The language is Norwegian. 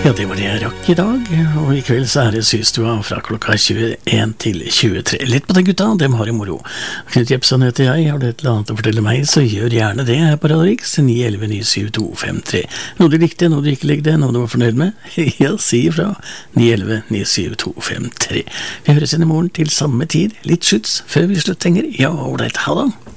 Ja, det var det jeg rakk I dag, og I kveld så det Systua fra klokka 21 til 23. Litt på den gutta, dem har det moro. Knut Jepsen heter jeg, har du et eller annet å fortelle meg, så gjør gjerne det her på Radio Riks, 911-97253. Noe du likte, noe du ikke likte, noe du var fornøyd med? Ja, si ifra, 911-97253. Vi høres inn I morgen til samme tid, litt skjuts, før vi slutter. Ja, ålreit, ha det.